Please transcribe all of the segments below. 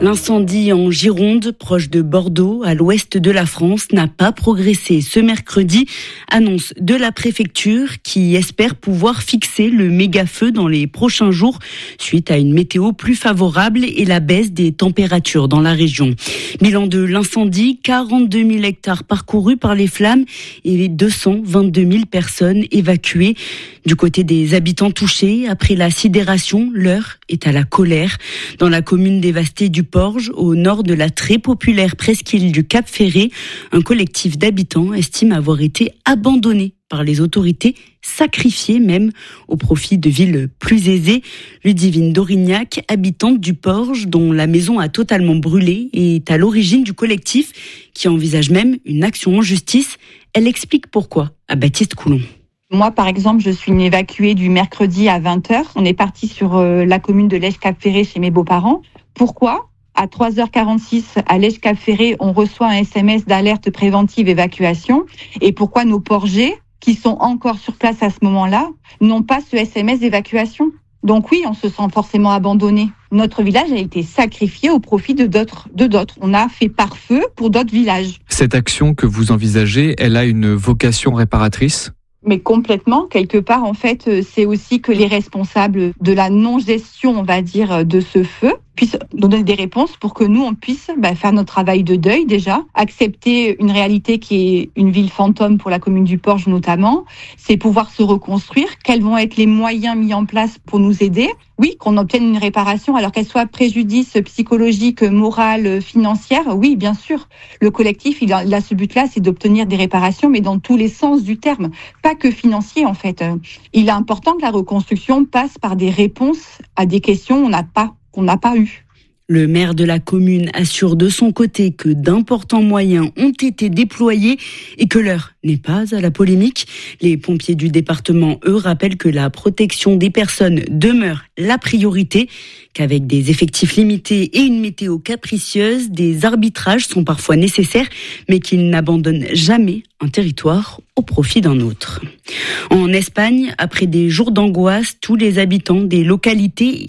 L'incendie en Gironde, proche de Bordeaux, à l'ouest de la France, n'a pas progressé ce mercredi. Annonce de la préfecture qui espère pouvoir fixer le méga-feu dans les prochains jours suite à une météo plus favorable et la baisse des températures dans la région. Bilan de l'incendie, 42 000 hectares parcourus par les flammes et 222 000 personnes évacuées. Du côté des habitants touchés, après la sidération, l'heure est à la colère. Dans la commune dévastée du Porge, au nord de la très populaire presqu'île du Cap-Ferré, un collectif d'habitants estime avoir été abandonné par les autorités, sacrifié même au profit de villes plus aisées. Ludivine Dorignac, habitante du Porge, dont la maison a totalement brûlé, est à l'origine du collectif qui envisage même une action en justice. Elle explique pourquoi à Baptiste Coulon. Moi, par exemple, je suis une évacuée du mercredi à 20h. On est parti sur la commune de Lège-Cap-Ferré chez mes beaux-parents. Pourquoi ? À 3h46, à Lège-Cap-Ferré, on reçoit un SMS d'alerte préventive évacuation. Et pourquoi nos Porgers, qui sont encore sur place à ce moment-là, n'ont pas ce SMS d'évacuation ? Donc oui, on se sent forcément abandonné. Notre village a été sacrifié au profit de d'autres. On a fait pare-feu pour d'autres villages. Cette action que vous envisagez, elle a une vocation réparatrice ? Mais complètement, quelque part, en fait, c'est aussi que les responsables de la non-gestion, on va dire, de ce feu, puissent donner des réponses pour que nous, on puisse faire notre travail de deuil déjà, accepter une réalité qui est une ville fantôme pour la commune du Porge notamment, c'est pouvoir se reconstruire, quels vont être les moyens mis en place pour nous aider. Oui, qu'on obtienne une réparation, alors qu'elle soit préjudice psychologique, moral, financière, oui, bien sûr. Le collectif, il a ce but-là, c'est d'obtenir des réparations, mais dans tous les sens du terme, pas que financier en fait. Il est important que la reconstruction passe par des réponses à des questions qu'on n'a pas eues. Le maire de la commune assure de son côté que d'importants moyens ont été déployés et que l'heure n'est pas à la polémique. Les pompiers du département, eux, rappellent que la protection des personnes demeure la priorité, qu'avec des effectifs limités et une météo capricieuse, des arbitrages sont parfois nécessaires, mais qu'ils n'abandonnent jamais un territoire au profit d'un autre. En Espagne, après des jours d'angoisse, tous les habitants des localités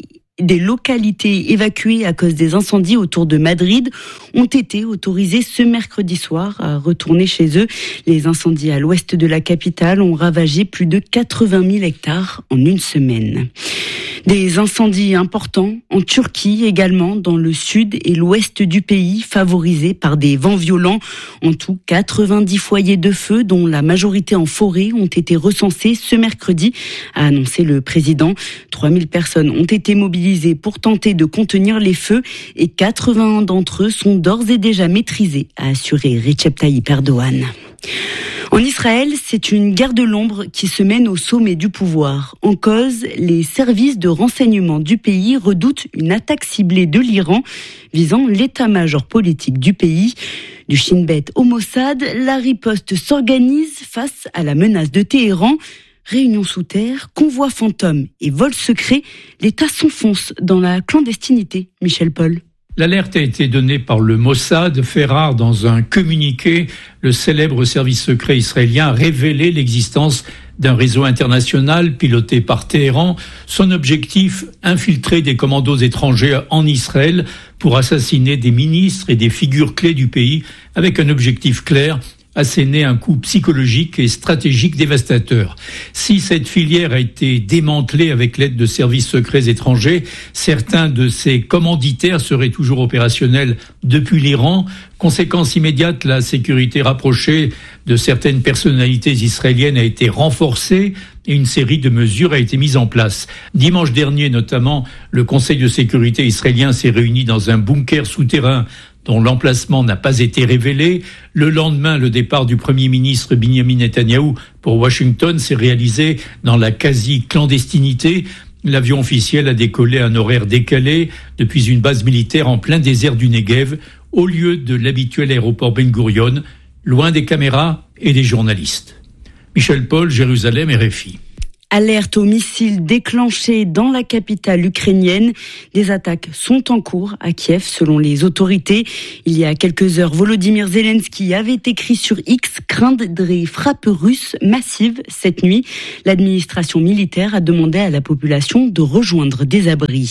évacuées à cause des incendies autour de Madrid ont été autorisés ce mercredi soir à retourner chez eux. Les incendies à l'ouest de la capitale ont ravagé plus de 80 000 hectares en une semaine. Des incendies importants en Turquie également, dans le sud et l'ouest du pays, favorisés par des vents violents. En tout, 90 foyers de feu, dont la majorité en forêt, ont été recensés ce mercredi, a annoncé le président. 3000 personnes ont été mobilisées pour tenter de contenir les feux et 81 d'entre eux sont d'ores et déjà maîtrisés, a assuré Recep Tayyip Erdogan. En Israël, c'est une guerre de l'ombre qui se mène au sommet du pouvoir. En cause, les services de renseignement du pays redoutent une attaque ciblée de l'Iran visant l'état-major politique du pays. Du Shin Bet au Mossad, la riposte s'organise face à la menace de Téhéran. Réunions sous terre, convois fantômes et vols secrets, l'État s'enfonce dans la clandestinité. Michel Paul. L'alerte a été donnée par le Mossad, fait rare dans un communiqué. Le célèbre service secret israélien a révélé l'existence d'un réseau international piloté par Téhéran. Son objectif, infiltrer des commandos étrangers en Israël pour assassiner des ministres et des figures clés du pays avec un objectif clair: asséner un coup psychologique et stratégique dévastateur. Si cette filière a été démantelée avec l'aide de services secrets étrangers, certains de ses commanditaires seraient toujours opérationnels depuis l'Iran. Conséquence immédiate, la sécurité rapprochée de certaines personnalités israéliennes a été renforcée et une série de mesures a été mise en place. Dimanche dernier, notamment, le Conseil de sécurité israélien s'est réuni dans un bunker souterrain dont l'emplacement n'a pas été révélé. Le lendemain, le départ du Premier ministre Benjamin Netanyahou pour Washington s'est réalisé dans la quasi-clandestinité. L'avion officiel a décollé à un horaire décalé depuis une base militaire en plein désert du Negev, au lieu de l'habituel aéroport Ben Gurion, loin des caméras et des journalistes. Michel Paul, Jérusalem, RFI. Alerte aux missiles déclenchés dans la capitale ukrainienne. Des attaques sont en cours à Kiev, selon les autorités. Il y a quelques heures, Volodymyr Zelensky avait écrit sur X craindre des frappes russes massives cette nuit. L'administration militaire a demandé à la population de rejoindre des abris.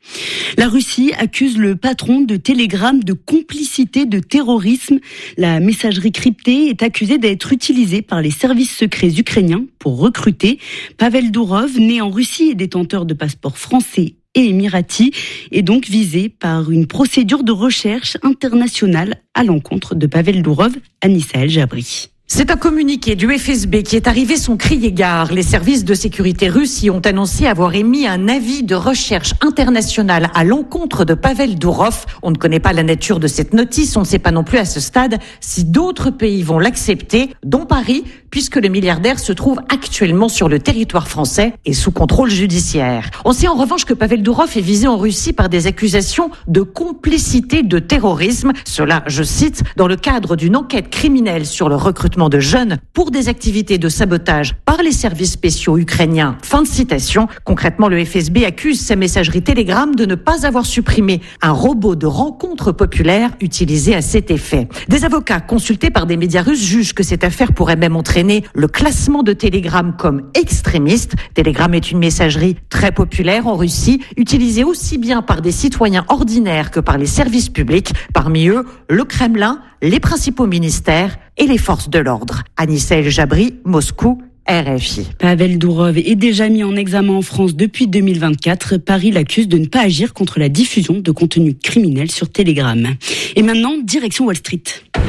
La Russie accuse le patron de Telegram de complicité de terrorisme. La messagerie cryptée est accusée d'être utilisée par les services secrets ukrainiens pour recruter. Pavel Dourov, né en Russie et détenteur de passeports français et émirati, est donc visé par une procédure de recherche internationale à l'encontre de Pavel Dourov, Anissa El Jabri. C'est un communiqué du FSB qui est arrivé son crier gare. Les services de sécurité russes y ont annoncé avoir émis un avis de recherche internationale à l'encontre de Pavel Dourov. On ne connaît pas la nature de cette notice, on ne sait pas non plus à ce stade si d'autres pays vont l'accepter, dont Paris, puisque le milliardaire se trouve actuellement sur le territoire français et sous contrôle judiciaire. On sait en revanche que Pavel Dourov est visé en Russie par des accusations de complicité de terrorisme. Cela, je cite, dans le cadre d'une enquête criminelle sur le recrutement de jeunes pour des activités de sabotage par les services spéciaux ukrainiens. Fin de citation. Concrètement, le FSB accuse sa messagerie Telegram de ne pas avoir supprimé un robot de rencontre populaire utilisé à cet effet. Des avocats consultés par des médias russes jugent que cette affaire pourrait même entraîner le classement de Telegram comme extrémiste. Telegram est une messagerie très populaire en Russie, utilisée aussi bien par des citoyens ordinaires que par les services publics, parmi eux le Kremlin, les principaux ministères et les forces de l'ordre. Anissa El Jabri, Moscou, RFI. Pavel Dourov est déjà mis en examen en France depuis 2024. Paris l'accuse de ne pas agir contre la diffusion de contenu criminel sur Telegram. Et maintenant, direction Wall Street.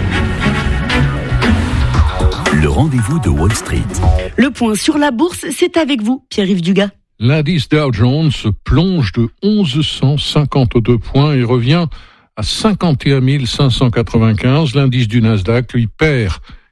Le rendez-vous de Wall Street. Le point sur la bourse, c'est avec vous, Pierre-Yves Dugas. L'indice Dow Jones plonge de 1152 points et revient à 51 595. L'indice du Nasdaq, lui, perd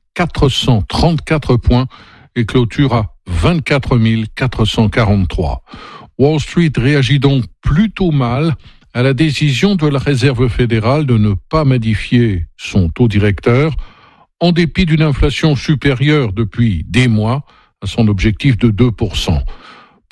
434 points et clôture à 24 443. Wall Street réagit donc plutôt mal à la décision de la Réserve fédérale de ne pas modifier son taux directeur en dépit d'une inflation supérieure depuis des mois à son objectif de 2%. Pourquoi ?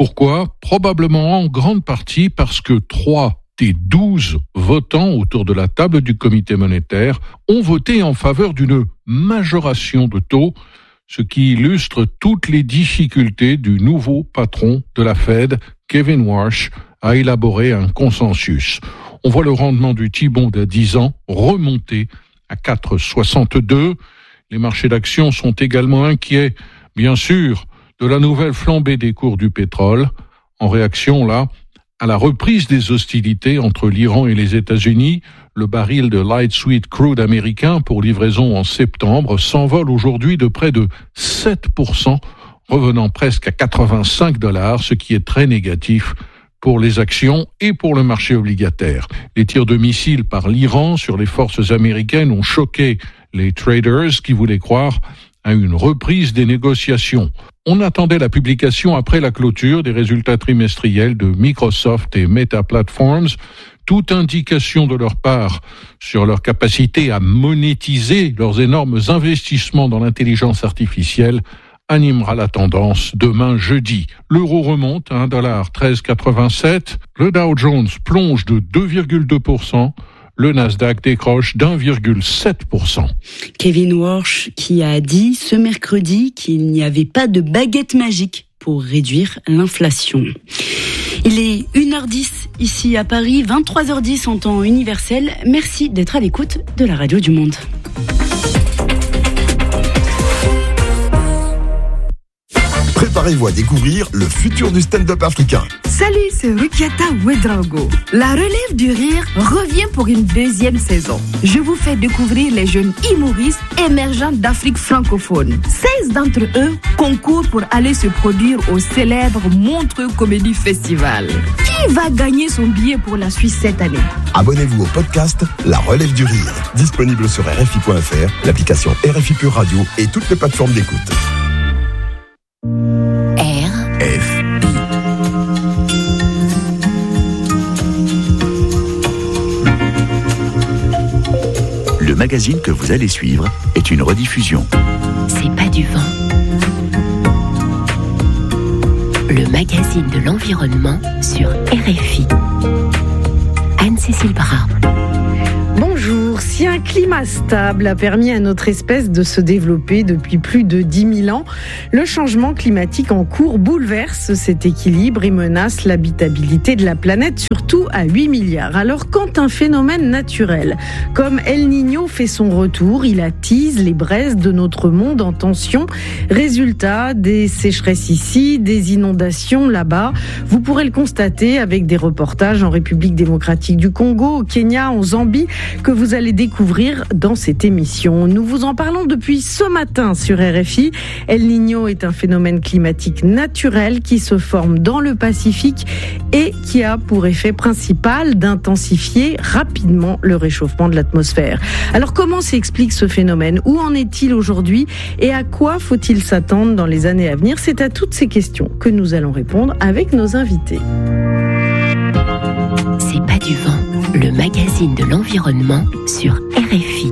Probablement en grande partie parce que 3 des 12 votants autour de la table du comité monétaire ont voté en faveur d'une majoration de taux, ce qui illustre toutes les difficultés du nouveau patron de la Fed, Kevin Warsh, à élaborer un consensus. On voit le rendement du T-bond à 10 ans remonter à 4,62. Les marchés d'actions sont également inquiets, bien sûr, de la nouvelle flambée des cours du pétrole, en réaction là à la reprise des hostilités entre l'Iran et les États-Unis. Le baril de light sweet crude américain pour livraison en septembre s'envole aujourd'hui de près de 7%, revenant presque à $85, ce qui est très négatif pour les actions et pour le marché obligataire. Les tirs de missiles par l'Iran sur les forces américaines ont choqué les traders qui voulaient croire à une reprise des négociations. On attendait la publication après la clôture des résultats trimestriels de Microsoft et Meta Platforms. Toute indication de leur part sur leur capacité à monétiser leurs énormes investissements dans l'intelligence artificielle animera la tendance demain jeudi. L'euro remonte à $1,1387. Le Dow Jones plonge de 2,2%. Le Nasdaq décroche d'1,7%. Kevin Warsh qui a dit ce mercredi qu'il n'y avait pas de baguette magique pour réduire l'inflation. Il est 1h10 ici à Paris, 23h10 en temps universel. Merci d'être à l'écoute de la Radio du Monde. Préparez-vous à découvrir le futur du stand-up africain. Salut, c'est Rukiata Ouedraogo. La relève du rire revient pour une deuxième saison. Je vous fais découvrir les jeunes humoristes émergents d'Afrique francophone. 16 d'entre eux concourent pour aller se produire au célèbre Montreux Comedy Festival. Qui va gagner son billet pour la Suisse cette année? Abonnez-vous au podcast La Relève du Rire, disponible sur RFI.fr, l'application RFI Pure Radio et toutes les plateformes d'écoute. Le magazine que vous allez suivre est une rediffusion. C'est pas du vent. Le magazine de l'environnement sur RFI. Anne-Cécile Bras. Bonjour, si Si un climat stable a permis à notre espèce de se développer depuis plus de 10 000 ans, le changement climatique en cours bouleverse cet équilibre et menace l'habitabilité de la planète, surtout à 8 milliards. Alors quand un phénomène naturel comme El Niño fait son retour, il attise les braises de notre monde en tension. Résultat, des sécheresses ici, des inondations là-bas. Vous pourrez le constater avec des reportages en République démocratique du Congo, au Kenya, en Zambie, que vous allez découvrir dans cette émission. Nous vous en parlons depuis ce matin sur RFI. El Niño est un phénomène climatique naturel qui se forme dans le Pacifique et qui a pour effet principal d'intensifier rapidement le réchauffement de l'atmosphère. Alors comment s'explique ce phénomène? Où en est-il aujourd'hui? Et à quoi faut-il s'attendre dans les années à venir? C'est à toutes ces questions que nous allons répondre avec nos invités. C'est pas du vent, le magazine de l'environnement sur RFI.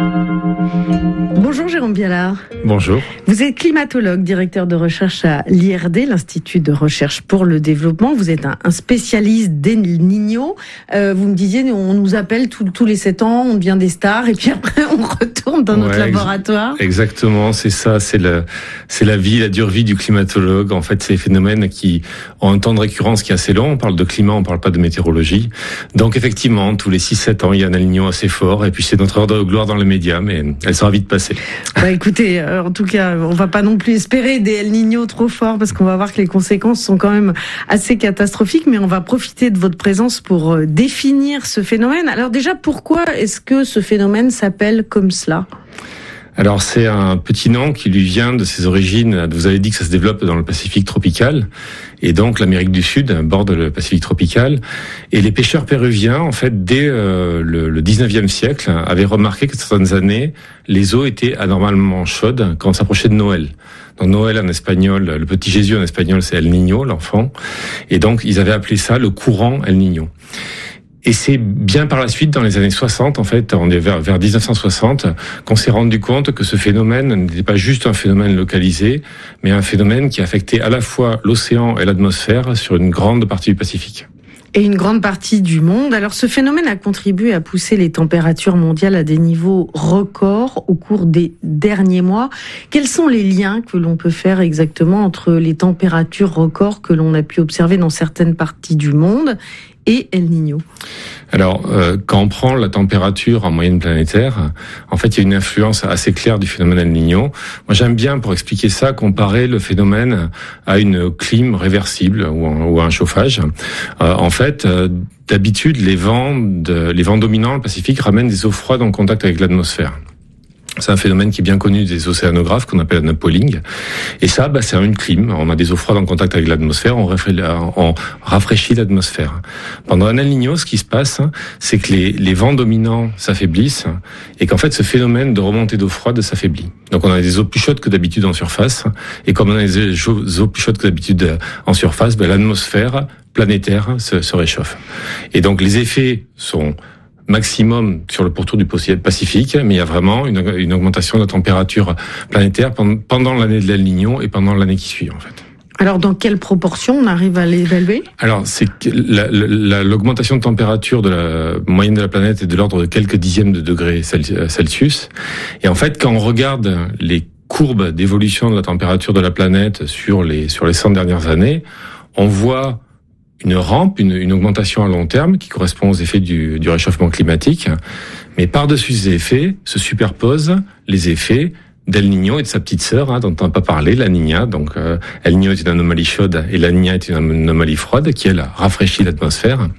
Bonjour Jérôme Bialard. Bonjour. Vous êtes climatologue, directeur de recherche à l'IRD, l'Institut de recherche pour le développement. Vous êtes un spécialiste d'El Niño. Vous me disiez, on nous appelle tous les 7 ans, on devient des stars et puis après on retourne dans notre laboratoire. Exactement, c'est ça, c'est la dure vie du climatologue. En fait, c'est des phénomènes qui ont un temps de récurrence qui est assez long. On parle de climat, on parle pas de météorologie. Donc effectivement, tous les 6-7 ans, il y a un El Niño assez fort et puis c'est notre heure de gloire dans les médias, mais elle sera vite passée. Écoutez, en tout cas, on va pas non plus espérer des El Niño trop forts parce qu'on va voir que les conséquences sont quand même assez catastrophiques, mais on va profiter de votre présence pour définir ce phénomène. Alors déjà, pourquoi est-ce que ce phénomène s'appelle comme cela ? Alors c'est un petit nom qui lui vient de ses origines. Vous avez dit que ça se développe dans le Pacifique tropical et donc l'Amérique du Sud borde le Pacifique tropical. Et les pêcheurs péruviens, en fait, dès le 19e siècle, avaient remarqué que certaines années, les eaux étaient anormalement chaudes quand on s'approchait de Noël. Donc Noël en espagnol, le petit Jésus en espagnol, c'est El Niño, l'enfant. Et donc ils avaient appelé ça le courant El Niño. Et c'est bien par la suite, dans les années 60, en fait, on est vers 1960, qu'on s'est rendu compte que ce phénomène n'était pas juste un phénomène localisé, mais un phénomène qui affectait à la fois l'océan et l'atmosphère sur une grande partie du Pacifique. Et une grande partie du monde. Alors ce phénomène a contribué à pousser les températures mondiales à des niveaux records au cours des derniers mois. Quels sont les liens que l'on peut faire exactement entre les températures records que l'on a pu observer dans certaines parties du monde et El Niño? Alors, quand on prend la température en moyenne planétaire, en fait, il y a une influence assez claire du phénomène El Niño. Moi, j'aime bien, pour expliquer ça, comparer le phénomène à une clim réversible ou à un chauffage. En fait, d'habitude, les vents dominants dans le Pacifique ramènent des eaux froides en contact avec l'atmosphère. C'est un phénomène qui est bien connu des océanographes qu'on appelle un upwelling. Et ça, c'est une clim. On a des eaux froides en contact avec l'atmosphère, on rafraîchit l'atmosphère. Pendant un El Niño, ce qui se passe, c'est que les vents dominants s'affaiblissent et qu'en fait, ce phénomène de remontée d'eau froide s'affaiblit. Donc on a des eaux plus chaudes que d'habitude en surface. Et comme on a des eaux plus chaudes que d'habitude en surface, l'atmosphère planétaire se réchauffe. Et donc les effets sont maximum sur le pourtour du Pacifique, mais il y a vraiment une augmentation de la température planétaire pendant l'année de l'El Niño et pendant l'année qui suit, en fait. Alors, dans quelle proportion on arrive à l'évaluer? Alors, c'est que l'augmentation de température de la moyenne de la planète est de l'ordre de quelques dixièmes de degrés Celsius. Et en fait, quand on regarde les courbes d'évolution de la température de la planète sur les 100 dernières années, on voit une rampe, une augmentation à long terme qui correspond aux effets du réchauffement climatique. Mais par-dessus ces effets se superposent les effets d'El Niño et de sa petite sœur, dont on n'a pas parlé, la Niña. Donc, El Niño est une anomalie chaude et la Niña est une anomalie froide qui, elle, rafraîchit l'atmosphère.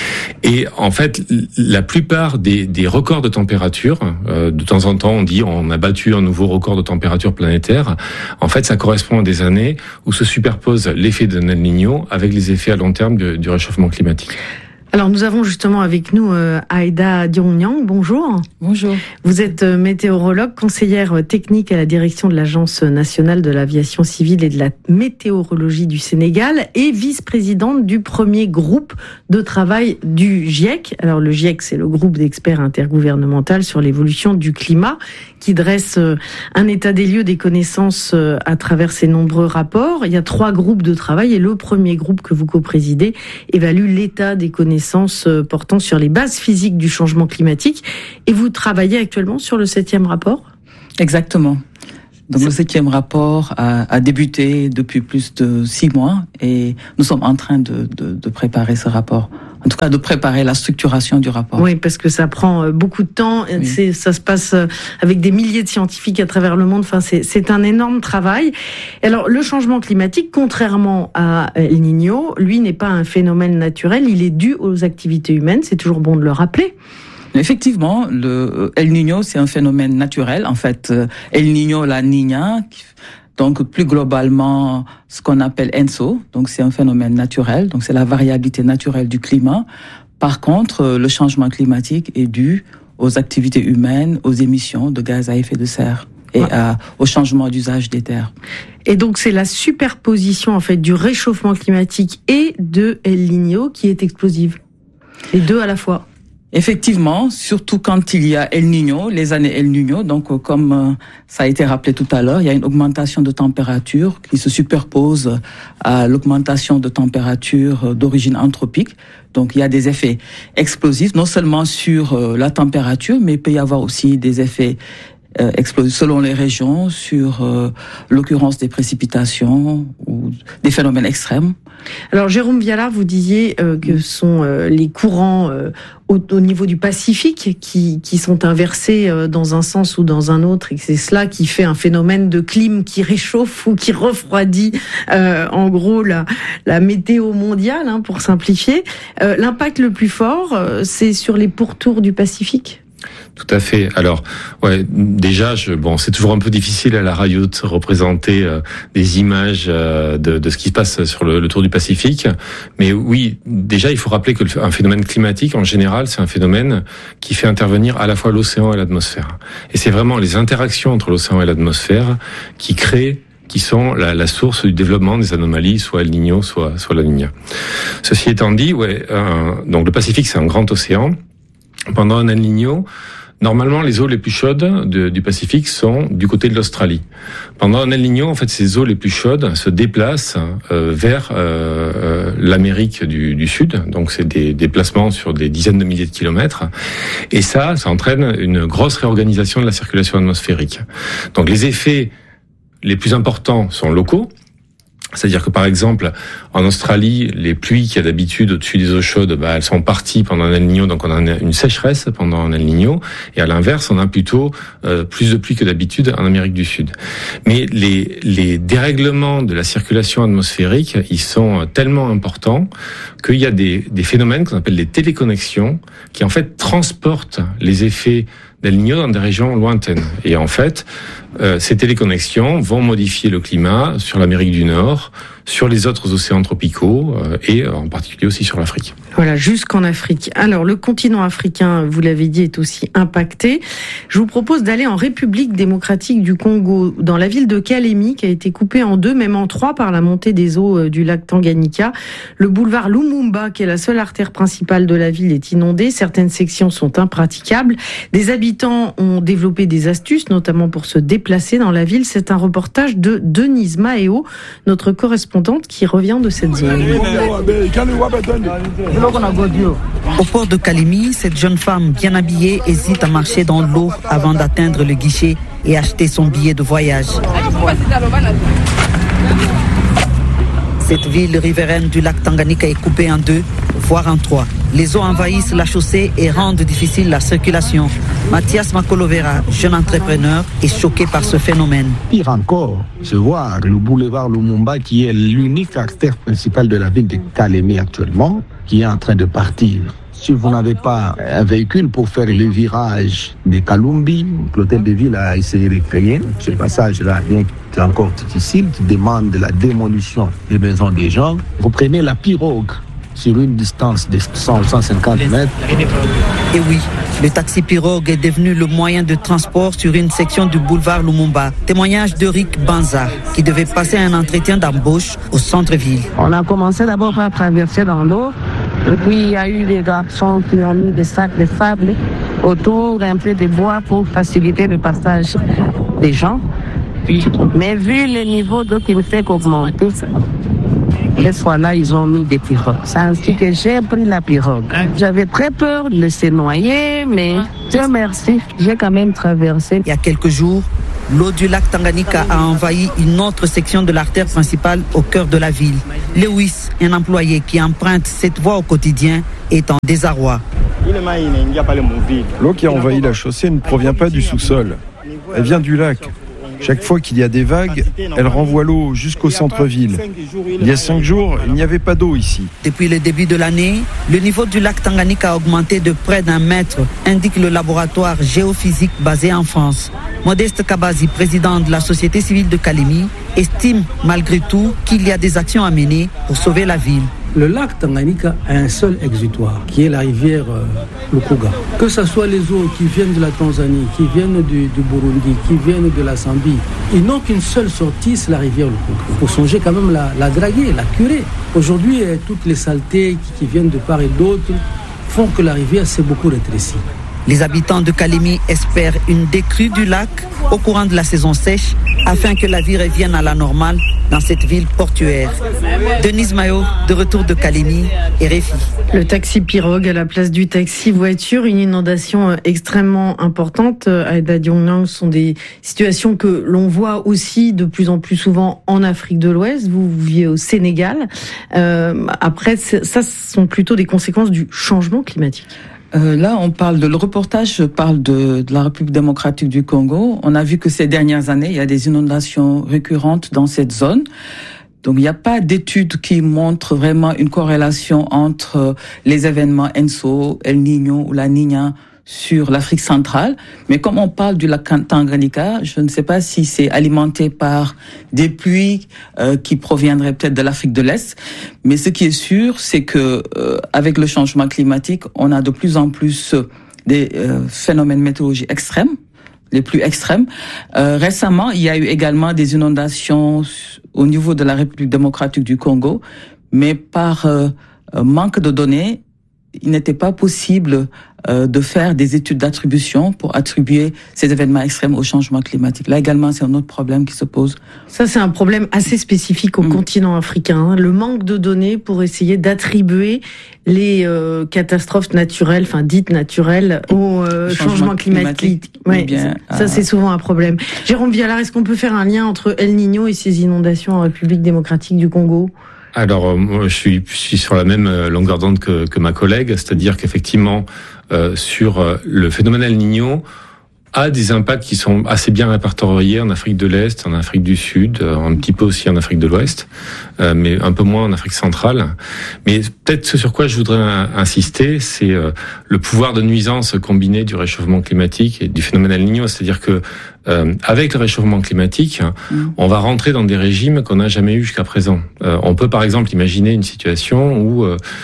Et en fait, la plupart des records de température, de temps en temps, on dit on a battu un nouveau record de température planétaire. En fait, ça correspond à des années où se superpose l'effet de El Niño avec les effets à long terme du réchauffement climatique. Alors nous avons justement avec nous Aïda Dionyang, bonjour. Bonjour. Vous êtes météorologue, conseillère technique à la direction de l'Agence nationale de l'aviation civile et de la météorologie du Sénégal et vice-présidente du premier groupe de travail du GIEC. Alors le GIEC, c'est le groupe d'experts intergouvernemental sur l'évolution du climat qui dresse un état des lieux des connaissances à travers ses nombreux rapports. Il y a 3 groupes de travail et le premier groupe que vous co-présidez évalue l'état des connaissances connaissances portant sur les bases physiques du changement climatique. Et vous travaillez actuellement sur le 7e rapport ? Exactement. Donc le 7e rapport a débuté depuis plus de 6 mois et nous sommes en train de préparer ce rapport. En tout cas, de préparer la structuration du rapport. Oui, parce que ça prend beaucoup de temps. Oui. Ça se passe avec des milliers de scientifiques à travers le monde. Enfin, c'est un énorme travail. Alors, le changement climatique, contrairement à El Niño, lui n'est pas un phénomène naturel. Il est dû aux activités humaines. C'est toujours bon de le rappeler. Effectivement, le El Niño, c'est un phénomène naturel. En fait, El Niño, la Niña, donc plus globalement, ce qu'on appelle ENSO, donc c'est un phénomène naturel, donc c'est la variabilité naturelle du climat. Par contre, le changement climatique est dû aux activités humaines, aux émissions de gaz à effet de serre et au changement d'usage des terres. Et donc c'est la superposition en fait du réchauffement climatique et de El Niño qui est explosive. Les deux à la fois. Effectivement, surtout quand il y a El Niño, les années El Niño, donc comme ça a été rappelé tout à l'heure, il y a une augmentation de température qui se superpose à l'augmentation de température d'origine anthropique. Donc il y a des effets explosifs, non seulement sur la température, mais il peut y avoir aussi des effets explosifs selon les régions sur l'occurrence des précipitations ou des phénomènes extrêmes. Alors Jérôme Vialard, vous disiez que sont les courants au niveau du Pacifique qui sont inversés dans un sens ou dans un autre et que c'est cela qui fait un phénomène de clim qui réchauffe ou qui refroidit en gros la météo mondiale, hein, pour simplifier. L'impact le plus fort, c'est sur les pourtours du Pacifique ? Tout à fait. Alors, ouais, déjà, c'est toujours un peu difficile à la radio de représenter des images de ce qui se passe sur le tour du Pacifique. Mais oui, déjà, il faut rappeler que un phénomène climatique, en général, c'est un phénomène qui fait intervenir à la fois l'océan et l'atmosphère. Et c'est vraiment les interactions entre l'océan et l'atmosphère qui sont la source du développement des anomalies, soit El Niño, soit la Niña. Ceci étant dit, donc le Pacifique, c'est un grand océan. Pendant un El Niño, normalement, les eaux les plus chaudes du Pacifique sont du côté de l'Australie. Pendant un El Niño, en fait, ces eaux les plus chaudes se déplacent vers l'Amérique du Sud. Donc, c'est des déplacements sur des dizaines de milliers de kilomètres. Et ça entraîne une grosse réorganisation de la circulation atmosphérique. Donc, les effets les plus importants sont locaux. C'est-à-dire que, par exemple, en Australie, les pluies qu'il y a d'habitude au-dessus des eaux chaudes, elles sont parties pendant un El Niño, donc on a une sécheresse pendant un El Niño. Et à l'inverse, on a plutôt plus de pluie que d'habitude en Amérique du Sud. Mais les dérèglements de la circulation atmosphérique, ils sont tellement importants qu'il y a des phénomènes qu'on appelle des téléconnexions qui, en fait, transportent les effets d'El Niño dans des régions lointaines. Et en fait, ces téléconnexions vont modifier le climat sur l'Amérique du Nord, sur les autres océans tropicaux et en particulier aussi sur l'Afrique. Voilà, jusqu'en Afrique. Alors, le continent africain, vous l'avez dit, est aussi impacté. Je vous propose d'aller en République démocratique du Congo, dans la ville de Kalemi, qui a été coupée en deux, même en trois, par la montée des eaux du lac Tanganyika. Le boulevard Lumumba, qui est la seule artère principale de la ville, est inondé. Certaines sections sont impraticables. Des habitants ont développé des astuces, notamment pour se déplacer dans la ville. C'est un reportage de Denise Maheo, notre correspondante qui revient de cette zone. Au port de Kalemi, cette jeune femme bien habillée hésite à marcher dans l'eau avant d'atteindre le guichet et acheter son billet de voyage. Cette ville riveraine du lac Tanganyika est coupée en deux, voire en trois. Les eaux envahissent la chaussée et rendent difficile la circulation. Mathias Makolovera, jeune entrepreneur, est choqué par ce phénomène. Pire encore, se voir le boulevard Lumumba, qui est l'unique artère principale de la ville de Kalemi actuellement, qui est en train de partir. Si vous n'avez pas un véhicule pour faire le virage de Kalumbi, l'hôtel de ville a essayé de créer ce passage-là, bien qu'il est encore difficile, qui demande la démolition des maisons des gens. Vous prenez la pirogue sur une distance de 100-150 mètres. Et oui, le taxi pirogue est devenu le moyen de transport sur une section du boulevard Lumumba. Témoignage de Rick Banza, qui devait passer un entretien d'embauche au centre-ville. On a commencé d'abord par traverser dans l'eau. Et puis il y a eu des garçons qui ont mis des sacs de sable autour, un peu de bois pour faciliter le passage des gens. Mais vu le niveau d'eau qui ne fait qu'augmenter, Cette fois-là, ils ont mis des pirogues. C'est ainsi que j'ai pris la pirogue. J'avais très peur de se noyer, mais Dieu merci, j'ai quand même traversé. Il y a quelques jours, l'eau du lac Tanganyika a envahi une autre section de l'artère principale au cœur de la ville. Lewis, un employé qui emprunte cette voie au quotidien, est en désarroi. L'eau qui a envahi la chaussée ne provient pas du sous-sol. Elle vient du lac. Chaque fois qu'il y a des vagues, elle renvoie l'eau jusqu'au centre-ville. Il y a 5 jours, il n'y avait pas d'eau ici. Depuis le début de l'année, le niveau du lac Tanganyika a augmenté de près d'1 mètre, indique le laboratoire géophysique basé en France. Modeste Kabazi, président de la société civile de Kalemi, estime malgré tout qu'il y a des actions à mener pour sauver la ville. Le lac Tanganyika a un seul exutoire, qui est la rivière Lukuga. Que ce soit les eaux qui viennent de la Tanzanie, qui viennent du Burundi, qui viennent de la Zambie, ils n'ont qu'une seule sortie, c'est la rivière Lukuga. Il faut songer quand même la draguer, la curer. Aujourd'hui, toutes les saletés qui viennent de part et d'autre font que la rivière s'est beaucoup rétrécie. Les habitants de Kalemi espèrent une décrue du lac au courant de la saison sèche afin que la vie revienne à la normale dans cette ville portuaire. Denise Mayo, de retour de Kalemi, RFI. Le taxi pirogue à la place du taxi voiture, une inondation extrêmement importante. Aïda Diong, ce sont des situations que l'on voit aussi de plus en plus souvent en Afrique de l'Ouest. Vous vivez au Sénégal. Après, ça, ce sont plutôt des conséquences du changement climatique. Là, le reportage parle de la République démocratique du Congo. On a vu que ces dernières années, il y a des inondations récurrentes dans cette zone. Donc, il n'y a pas d'études qui montrent vraiment une corrélation entre les événements ENSO, El Niño ou la Niña sur l'Afrique centrale. Mais comme on parle du lac Tanganyika, je ne sais pas si c'est alimenté par des pluies qui proviendraient peut-être de l'Afrique de l'Est. Mais ce qui est sûr, c'est que avec le changement climatique, on a de plus en plus des phénomènes météorologiques extrêmes, les plus extrêmes. Récemment, il y a eu également des inondations au niveau de la République démocratique du Congo, mais par manque de données, il n'était pas possible de faire des études d'attribution pour attribuer ces événements extrêmes au changement climatique. Là également, c'est un autre problème qui se pose. Ça, c'est un problème assez spécifique au continent africain. Le manque de données pour essayer d'attribuer les catastrophes naturelles, enfin dites naturelles, au changement climatique. Ouais, bien, ça, c'est souvent un problème. Jérôme Vialard, est-ce qu'on peut faire un lien entre El Niño et ces inondations en République démocratique du Congo ? Alors, moi, je suis sur la même longueur d'onde que ma collègue, c'est-à-dire qu'effectivement, sur le phénomène El Niño, a des impacts qui sont assez bien répertoriés en Afrique de l'Est, en Afrique du Sud, un petit peu aussi en Afrique de l'Ouest, mais un peu moins en Afrique centrale. Mais peut-être ce sur quoi je voudrais insister, c'est le pouvoir de nuisance combiné du réchauffement climatique et du phénomène El Niño, c'est-à-dire que avec le réchauffement climatique, on va rentrer dans des régimes qu'on n'a jamais eu jusqu'à présent. On peut par exemple imaginer une situation où,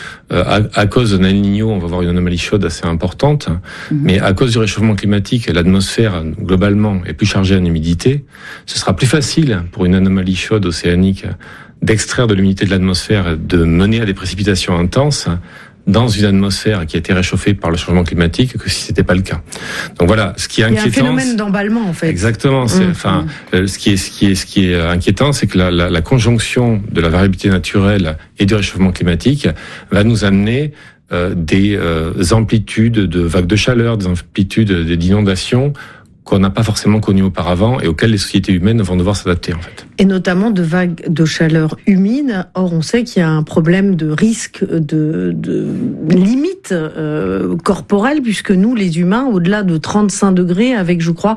à cause d'un El Niño, on va avoir une anomalie chaude assez importante, mais à cause du réchauffement climatique, l'atmosphère globalement est plus chargée en humidité. Ce sera plus facile pour une anomalie chaude océanique d'extraire de l'humidité de l'atmosphère et de mener à des précipitations intenses dans une atmosphère qui a été réchauffée par le changement climatique que si c'était pas le cas. Donc voilà, ce qui est inquiétant. Il y a un phénomène d'emballement en fait. Exactement. Ce qui est inquiétant, c'est que la conjonction de la variabilité naturelle et du réchauffement climatique va nous amener des amplitudes de vagues de chaleur, des amplitudes d'inondations qu'on n'a pas forcément connues auparavant et auxquelles les sociétés humaines vont devoir s'adapter en fait. Et notamment de vagues de chaleur humides. Or, on sait qu'il y a un problème de risque de limite corporelle, puisque nous, les humains, au-delà de 35 degrés, avec, je crois,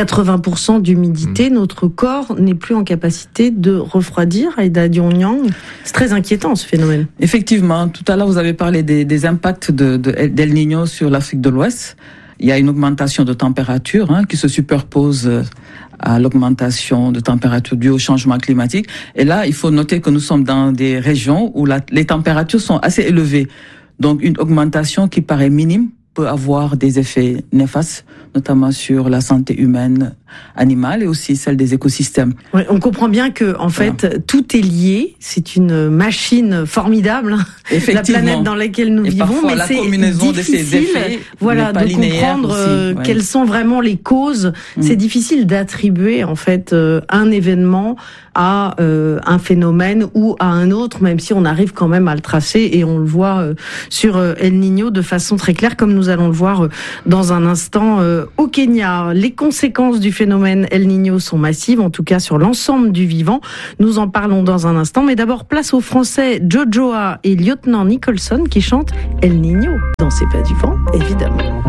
80% d'humidité, notre corps n'est plus en capacité de refroidir. Aïda Diong, c'est très inquiétant ce phénomène. Effectivement, tout à l'heure, vous avez parlé des impacts d'El Niño sur l'Afrique de l'Ouest. Il y a une augmentation de température qui se superpose à l'augmentation de température due au changement climatique. Et là, il faut noter que nous sommes dans des régions où les températures sont assez élevées. Donc, une augmentation qui paraît minime peut avoir des effets néfastes, notamment sur la santé humaine, animale et aussi celle des écosystèmes. Ouais, on comprend bien que, en fait, tout est lié. C'est une machine formidable, la planète dans laquelle nous vivons, mais c'est difficile, de comprendre quelles sont vraiment les causes. C'est difficile d'attribuer, en fait, un événement à un phénomène ou à un autre, même si on arrive quand même à le tracer et on le voit sur El Niño de façon très claire, comme nous allons le voir dans un instant au Kenya. Les conséquences du phénomène El Niño sont massives, en tout cas sur l'ensemble du vivant. Nous en parlons dans un instant, mais d'abord place aux Français Jojoa et Lieutenant Nicholson qui chantent El Niño dans C'est pas du vent, évidemment.